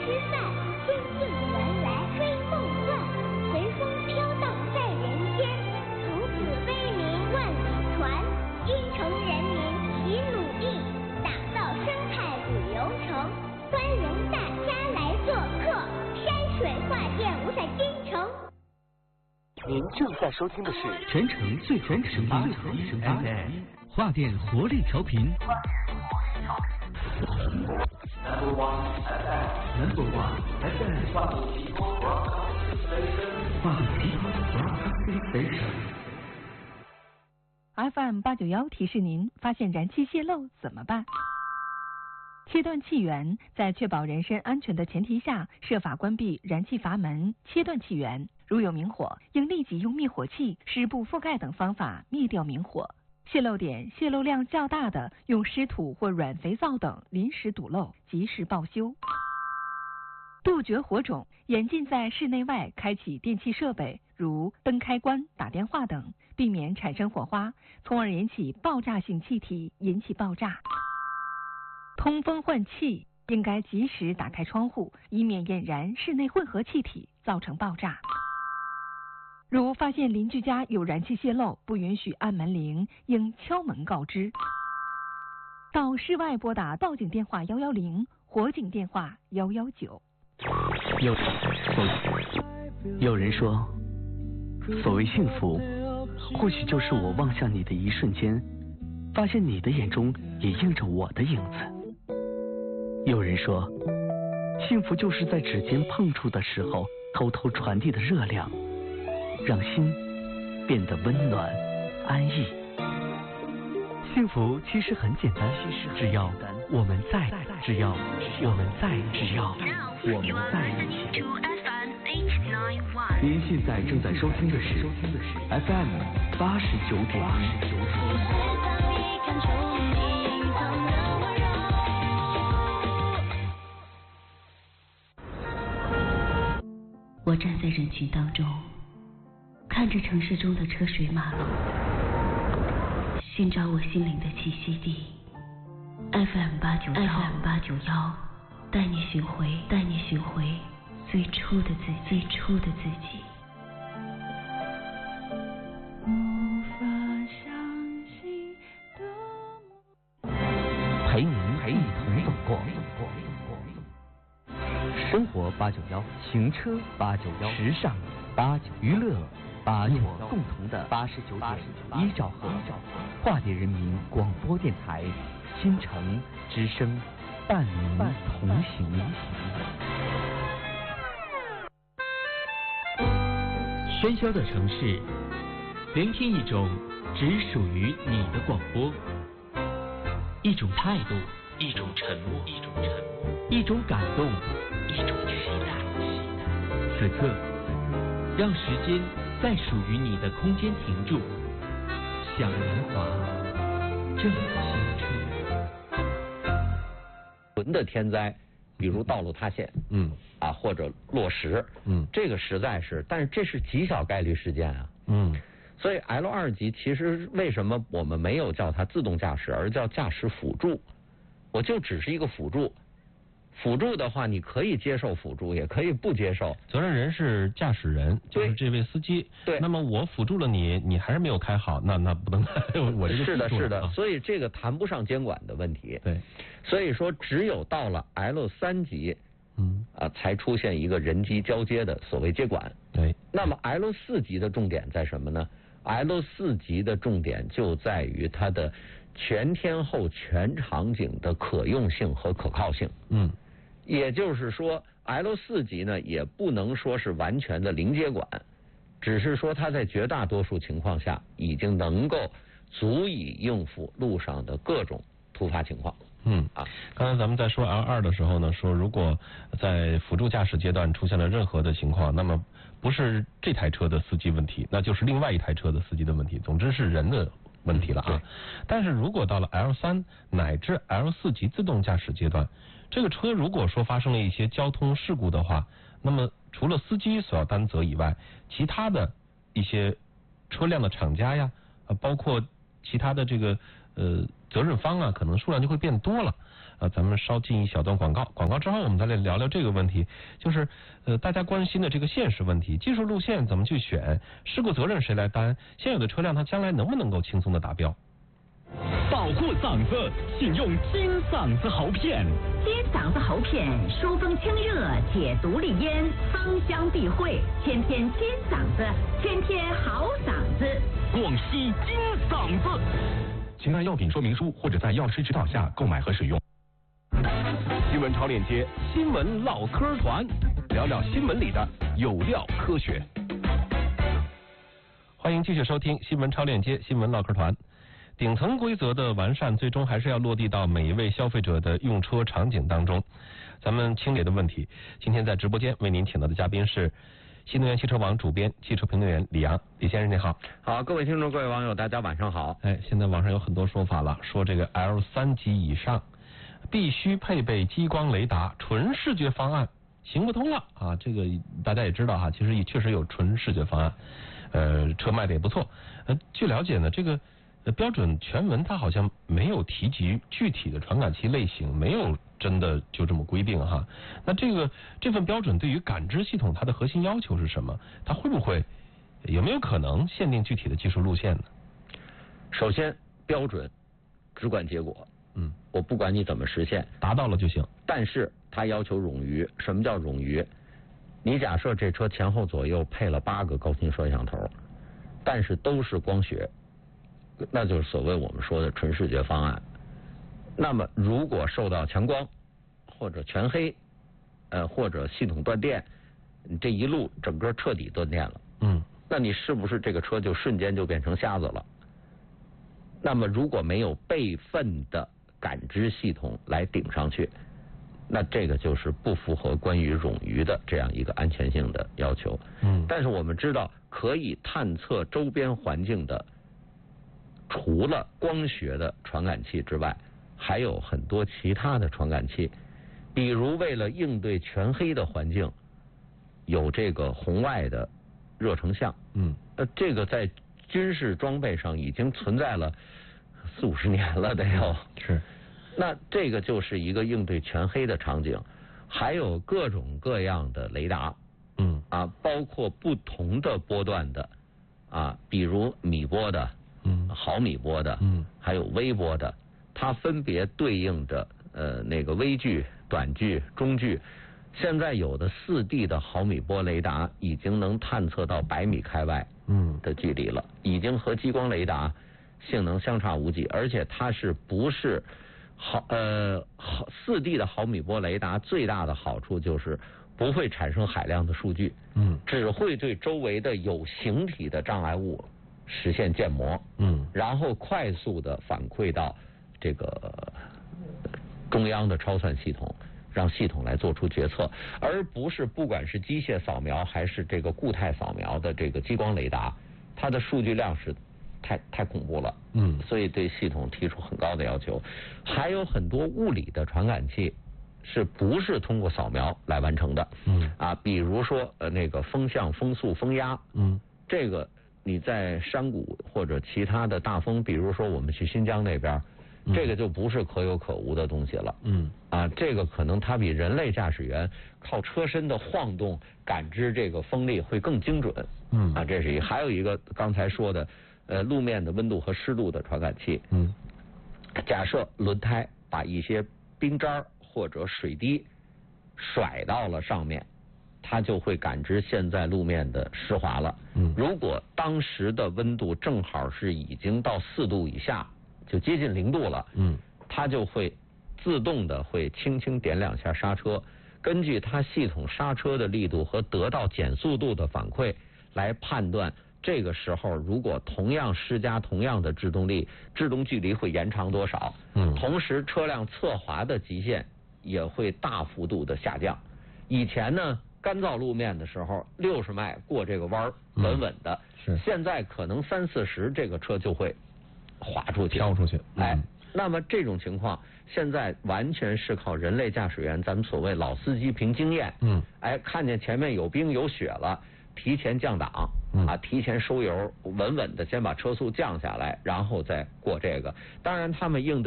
失散，天应原来追梦幻，随风飘荡在人间，从此威名万里传。京城人民齐努力，打造生态旅游城，欢迎大家来做客山水画卷五彩京城。 您正在收听的是全城最全时音 FM 画电活力调频。 Number one FM 画皮 Broadcasting Station。 FM 891提示您，发现燃气泄漏怎么办？切断气源，在确保人身安全的前提下，设法关闭燃气阀门，切断气源。如有明火，应立即用灭火器、湿布覆盖等方法灭掉明火。泄漏点、泄漏量较大的，用湿土或软肥皂等临时堵漏，及时报修。杜绝火种，严禁在室内外开启电气设备，如灯开关、打电话等，避免产生火花，从而引起爆炸性气体，引起爆炸。通风换气，应该及时打开窗户，以免引燃室内混合气体，造成爆炸。如发现邻居家有燃气泄漏，不允许按门铃，应敲门告知。到室外拨打报警电话110，火警电话119。 有人说，所谓幸福，或许就是我望向你的一瞬间，发现你的眼中也映着我的影子。有人说，幸福就是在指尖碰触的时候，偷偷传递的热量，让心变得温暖安逸。幸福其实很简单，只要我们在，只要我们在一起。您现在正在收听的是 FM 89.1。 我站在人群当中，看着城市中的车水马龙，寻找我心灵的栖息地。FM 891，带你寻回最初的自己。 陪您一同走过。生活891，行车891，时尚891，娱乐891，共同的89.1兆赫，化蝶人民广播电台，新城之声，伴您同行。喧嚣的城市，聆听一种只属于你的广播，一种态度，一种沉默，一种感动，一种期待。此刻，让时间在属于你的空间停住，向年华正青春。 纯的天灾，比如道路塌陷，或者落石，这个实在是，但是这是极小概率事件啊，所以 L2级其实为什么我们没有叫它自动驾驶，而叫驾驶辅助？我就只是一个辅助。辅助的话，你可以接受辅助，也可以不接受。 责任人是驾驶人，就是这位司机。 对。 那么我辅助了你，你还是没有开好，那不能我这个是的，所以这个谈不上监管的问题。 对。 所以说，只有到了 L3级，才出现一个人机交接的所谓接管。 对。 那么 L4级的重点在什么呢？L4级的重点就在于它的全天候全场景的可用性和可靠性。也就是说 L4级呢也不能说是完全的零接管，只是说它在绝大多数情况下已经能够足以应付路上的各种突发情况。 刚才咱们在说 L2 的时候呢，说如果在辅助驾驶阶段出现了任何的情况，那么不是这台车的司机问题，那就是另外一台车的司机的问题，总之是人的问题了啊。但是如果到了 L3 乃至 L4级自动驾驶阶段，这个车如果说发生了一些交通事故的话，那么除了司机所要担责以外，其他的一些车辆的厂家呀，包括其他的这个责任方啊，可能数量就会变多了。 咱们稍进一小段广告，广告之后我们再来聊聊这个问题，就是大家关心的这个现实问题，技术路线怎么去选，事故责任谁来担，现有的车辆它将来能不能够轻松的达标？ 保护嗓子，请用金嗓子喉片。 金嗓子喉片，疏风清热，解毒利咽，芳香避秽，天天金嗓子，天天好嗓子。 广西金嗓子。 请看药品说明书或者在药师指导下购买和使用。 新闻超链接，新闻唠嗑团，聊聊新闻里的有料科学。 欢迎继续收听新闻超链接，新闻唠嗑团。顶层规则的完善，最终还是要落地到每一位消费者的用车场景当中。咱们清理的问题，今天在直播间为您请到的嘉宾是新能源汽车网主编、汽车评论员李阳。李先生您好。 好，各位听众、各位网友，大家晚上好。 现在网上有很多说法了，说这个 L3级以上必须配备激光雷达，纯视觉方案行不通了啊！这个大家也知道哈，其实也确实有纯视觉方案，车卖的也不错。据了解呢，这个标准全文它好像没有提及具体的传感器类型，没有真的就这么规定哈。那这份标准对于感知系统它的核心要求是什么？它会不会有没有可能限定具体的技术路线呢？ 首先，标准只管结果，我不管你怎么实现， 达到了就行。 但是它要求冗余。什么叫冗余？你假设这车前后左右配了8个高清摄像头，但是都是光学，那就是所谓我们说的纯视觉方案。那么如果受到强光或者全黑，或者系统断电，你这一路整个彻底断电了，那你是不是这个车就瞬间就变成瞎子了？那么如果没有备份的感知系统来顶上去，那这个就是不符合关于冗余的这样一个安全性的要求。但是我们知道可以探测周边环境的，除了光学的传感器之外，还有很多其他的传感器，比如为了应对全黑的环境，有这个红外的热成像。这个在军事装备上已经存在了40-50年了，得有。 是。 那这个就是一个应对全黑的场景，还有各种各样的雷达。包括不同的波段的，比如米波的。毫米波的，还有微波的，它分别对应着那个微距、短距、中距。现在有的4D 的毫米波雷达已经能探测到100米开外的距离了，已经和激光雷达性能相差无几，而且它是不是4D 的毫米波雷达最大的好处就是不会产生海量的数据，只会对周围的有形体的障碍物实现建模，然后快速的反馈到这个中央的超算系统，让系统来做出决策，而不是不管是机械扫描还是这个固态扫描的这个激光雷达，它的数据量是太恐怖了，所以对系统提出很高的要求。还有很多物理的传感器是不是通过扫描来完成的？比如说那个风向、风速、风压，这个你在山谷或者其他的大风，比如说我们去新疆那边，这个就不是可有可无的东西了。这个可能它比人类驾驶员靠车身的晃动感知这个风力会更精准。这是还有一个刚才说的路面的温度和湿度的传感器。假设轮胎把一些冰渣或者水滴甩到了上面，它就会感知现在路面的湿滑了。如果当时的温度正好是已经到4度以下，就接近0度了，它就会自动的会轻轻点2下刹车，根据它系统刹车的力度和得到减速度的反馈来判断这个时候如果同样施加同样的制动力，制动距离会延长多少。同时车辆侧滑的极限也会大幅度的下降。以前呢，干燥路面的时候60迈过这个弯稳稳的，现在可能30-40这个车就会滑出去飘出去。 那么这种情况现在完全是靠人类驾驶员，咱们所谓老司机凭经验，看见前面有冰有雪了，提前降档，提前收油，稳稳的先把车速降下来，然后再过这个。当然他们应对